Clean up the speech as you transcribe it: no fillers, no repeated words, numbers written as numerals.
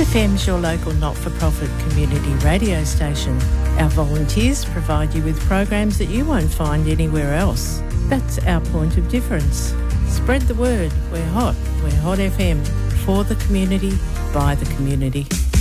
FM's your local not-for-profit community radio station. Our volunteers provide you with programs that you won't find anywhere else. That's our point of difference. Spread the word. We're Hot. We're Hot FM. For the community, by the community.